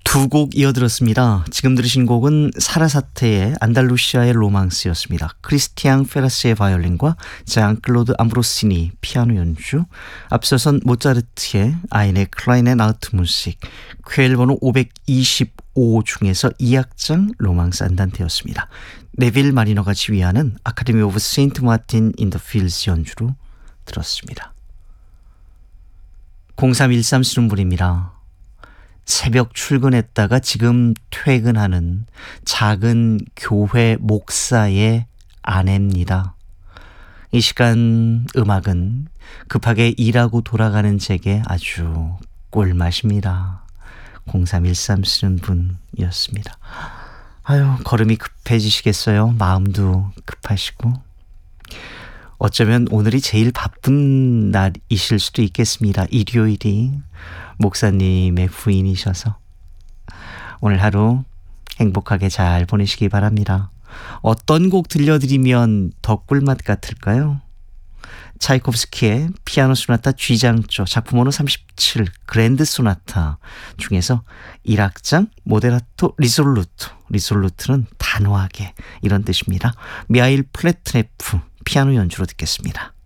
두 곡 이어들었습니다. 지금 들으신 곡은 사라사테의 안달루시아의 로망스였습니다. 크리스티앙 페라스의 바이올린과 장클로드 암브로시니 피아노 연주, 앞서선 모차르트의 아인의 클라인의 나우트 무식, 퀘일 번호 525 중에서 2악장 로망스 안단테였습니다. 네빌 마리너가 지휘하는 아카데미 오브 세인트 마틴 인 더 필즈 연주로 들었습니다. 0313 쓰는 분입니다. 새벽 출근했다가 지금 퇴근하는 작은 교회 목사의 아내입니다. 이 시간 음악은 급하게 일하고 돌아가는 제게 아주 꿀맛입니다. 0313 쓰는 분이었습니다. 아유, 걸음이 급해지시겠어요? 마음도 급하시고. 어쩌면 오늘이 제일 바쁜 날이실 수도 있겠습니다. 일요일이 목사님의 부인이셔서. 오늘 하루 행복하게 잘 보내시기 바랍니다. 어떤 곡 들려드리면 더 꿀맛 같을까요? 차이콥스키의 피아노 소나타 G장조 작품 번호 37 그랜드 소나타 중에서 1악장 모데라토 리솔루토, 리솔루트는 단호하게 이런 뜻입니다. 미하일 플래트네프 피아노 연주로 듣겠습니다.